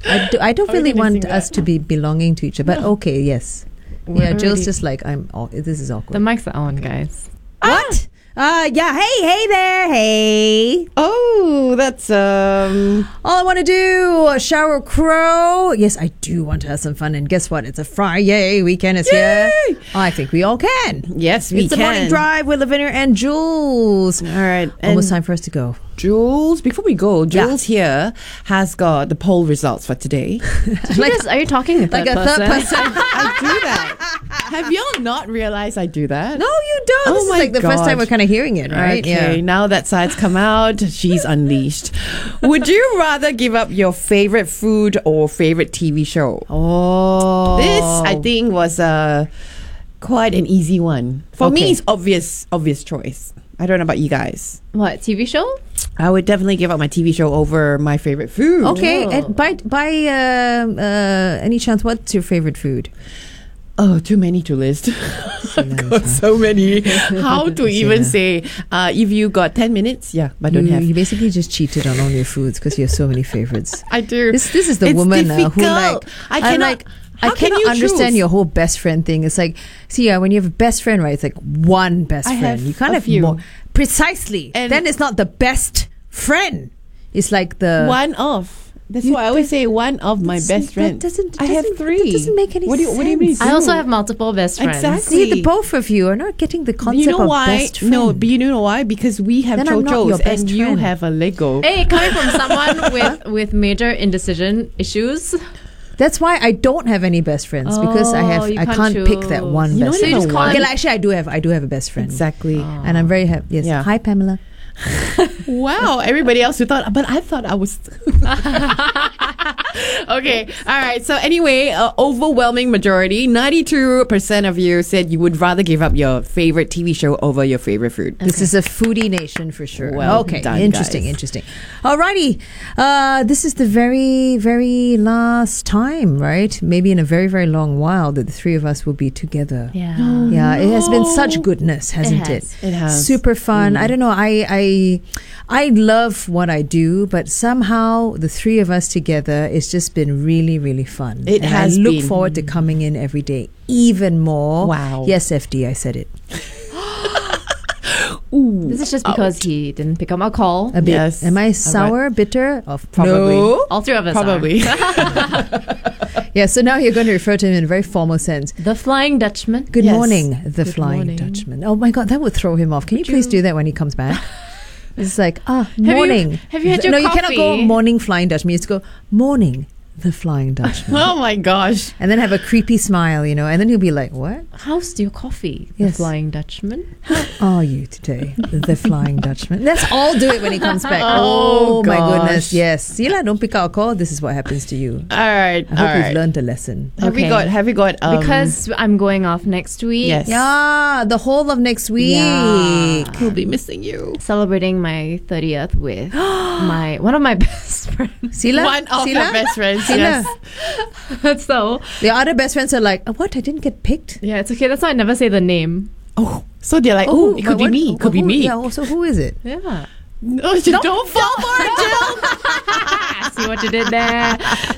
I don't really missing want that? us to be belonging to each other. But okay, yes. We're Jill's already- just like, this is awkward. The mics are on, guys. What? Yeah. Hey there. Hey. Oh, that's All I want to do, shower crow. Yes, I do want to have some fun. And guess what? It's a Friday. Weekend is here. I think we all can. yes, we It's the can. morning drive with Lavinia and Jules. All right, and Almost time for us to go. Jules. Before we go, Jules here has got the poll results for today. Are you talking Like a third person. I do that. Have y'all not realized I do that? No, you don't. Oh This is my like the first time gosh. we're kind of hearing it, right? Okay, now that side's come out, she's unleashed. Would you rather give up your favorite food or favorite TV show? Oh. This, I think, was quite an easy one. For me, Okay. it's obvious choice. I don't know about you guys. What, TV show? I would definitely give up my TV show over my favorite food. Okay, Oh. and by any chance, what's your favorite food? Oh, too many to list. I've got so many. How to even say? If you got 10 minutes, yeah, but I don't have. You basically just cheated on all your foods because you have so many favorites. I do. This is the It's woman who difficult. like I I'm cannot. like I How can cannot you understand choose? your whole best friend thing. It's like, see, when you have a best friend, right? It's like one best I friend. have You can't a have few. more. Precisely. And- then it's not the best friend. It's like the One of. That's You- why I always say one of my best friends. That I have doesn't- three. That doesn't make any What do you mean? sense. I also have multiple best friends. Exactly. See, the both of you are not getting the concept You know of why? best friend. No, but you know why? Because we have Then I'm not your chochos best and you friend. have a Lego. Hey, coming from someone with major indecision issues. That's why I don't have any best friends because I Oh, you can't can't pick that choose. one You best don't friend. even want- Okay, like, actually, I do have a best friend. Exactly. And I'm very happy. Yes. Yeah. Hi, Pamela. Wow, everybody else who thought, but I thought I was. Okay, all right. So anyway, overwhelming majority, 92% of you said you would rather give up your favorite TV show over your favorite food. This is a foodie nation for sure. Well okay, done, interesting, guys. interesting. Alrighty, this is the very, very last time, right? Maybe in a very, very long while that the three of us will be together. Yeah. Yeah, it has been such goodness, hasn't it? has. It has. Super fun. I don't know. I love what I do, but somehow the three of us together, it's just been really, really fun. It and has I look been. forward to coming in every day even more. Wow. Yes, FD, I said it. Ooh. This is just because he didn't pick up our call. A bit. Yes. Am I sour, bitter? Probably. No. All three of us Probably. Yeah, so now you're going to refer to him in a very formal sense. are. The Flying Dutchman. Good Yes. morning, the Good Flying morning. Dutchman. Oh my God, that would throw him off. Can you please do that when he comes back? It's like, morning. have you had your No, you cannot go coffee? morning Flying Dutchman. You have to go morning, the Flying Dutchman. Oh my gosh. And then have a creepy smile, and then he'll be like, what? How's your coffee? Yes. The Flying Dutchman. Are you today? The Flying Dutchman. Let's all do it when he comes back. Oh, my gosh. goodness. Yes. Sila, don't pick our call. This is what happens to you. All right. I hope we've learned a lesson. Have we Okay. got Because I'm going off next week. yes. Yeah, the whole of next week. Yeah. We'll be missing you. Celebrating my 30th with one of my best friends. Sila? One of Sila? your best friends. Sila? Yes. So, The other best friends are like, what? I didn't get picked? yeah, it's okay. That's why I never say the name. Oh, so they're like, oh, it could be what- me. Could be who- me. Yeah, so who is it? Yeah. No, don't fall for it, Jill. See what you did there?